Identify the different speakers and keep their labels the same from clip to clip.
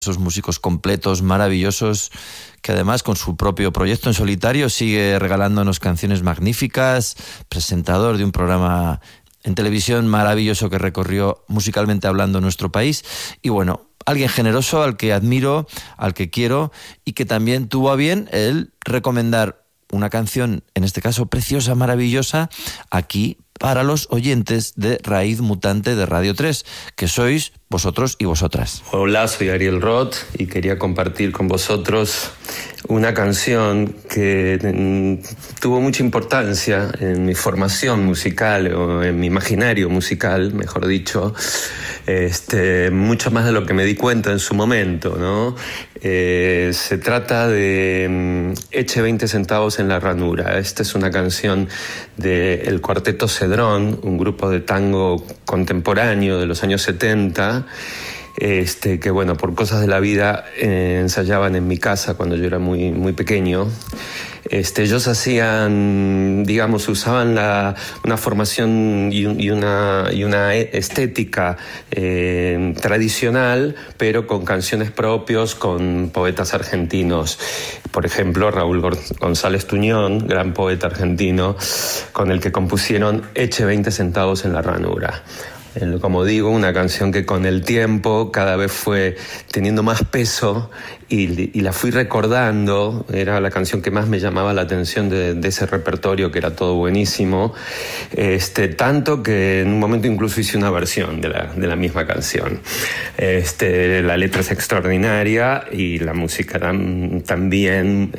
Speaker 1: esos músicos completos, maravillosos, que además con su propio proyecto en solitario sigue regalándonos canciones magníficas, presentador de un programa en televisión maravilloso que recorrió musicalmente hablando nuestro país, y bueno, alguien generoso al que admiro, al que quiero, y que también tuvo a bien el recomendar una canción, en este caso preciosa, maravillosa, aquí para los oyentes de Raíz Mutante de Radio 3, que sois vosotros y vosotras.
Speaker 2: Hola, soy Ariel Roth y quería compartir con vosotros una canción que tuvo mucha importancia en mi formación musical, o en mi imaginario musical, mejor dicho, mucho más de lo que me di cuenta en su momento, ¿no? Se trata de Eche 20 centavos en la ranura. Esta es una canción del Cuarteto Cedrón, un grupo de tango contemporáneo de los años 70, que bueno, por cosas de la vida ensayaban en mi casa cuando yo era muy, muy pequeño. Ellos hacían, digamos, usaban una formación y una estética tradicional, pero con canciones propios, con poetas argentinos. Por ejemplo, Raúl González Tuñón, gran poeta argentino, con el que compusieron Eche 20 centavos en la ranura. Como digo, una canción que con el tiempo cada vez fue teniendo más peso y la fui recordando. Era la canción que más me llamaba la atención de ese repertorio, que era todo buenísimo, tanto que en un momento incluso hice una versión de la misma canción. La letra es extraordinaria y la música también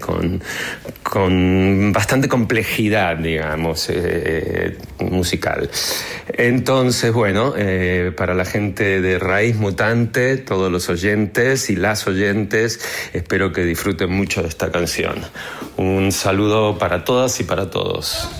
Speaker 2: con bastante complejidad, digamos, musical. Entonces, bueno, para la gente de Raíz Mutante, todos los oyentes y las oyentes, espero que disfruten mucho de esta canción. Un saludo para todas y para todos.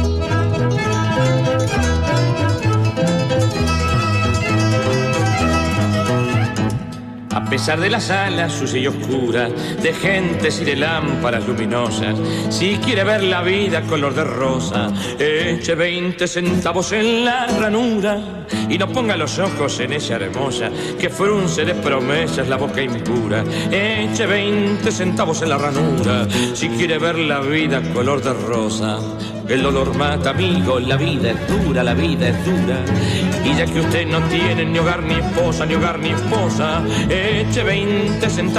Speaker 3: A pesar de las salas sucia y oscura, de gentes y de lámparas luminosas, si quiere ver la vida color de rosa, eche 20 centavos en la ranura y no ponga los ojos en esa hermosa que frunce de promesas la boca impura. Eche 20 centavos en la ranura si quiere ver la vida color de rosa. El dolor mata, amigo, la vida es dura, la vida es dura. Y ya que usted no tiene ni hogar ni esposa, eche 20 centavos